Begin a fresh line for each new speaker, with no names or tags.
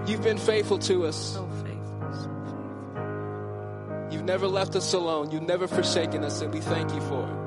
You've been faithful to us.
So faithful.
You've never left us alone. You've never forsaken us, and we thank you for it.